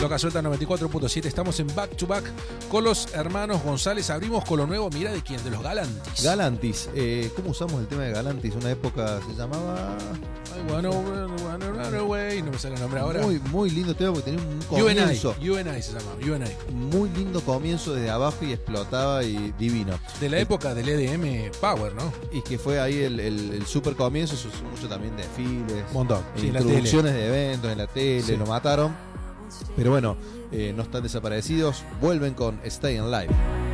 Loca Suelta 94.7. Estamos en Back to Back con los hermanos González. Abrimos con lo nuevo, mira de quién, de los Galantis. Galantis, ¿cómo usamos el tema de Galantis? Una época se llamaba... Way, no me sale el nombre ahora. Muy lindo tema porque tenía un comienzo. UNI se llama, UNI. Muy lindo comienzo desde abajo y explotaba y divino. De la época del EDM Power, ¿no? Y que fue ahí el super comienzo, se usó mucho también desfiles, montón. Sí, introducciones de eventos en la tele, sí. Lo mataron. Pero bueno, no están desaparecidos, vuelven con Stay Alive.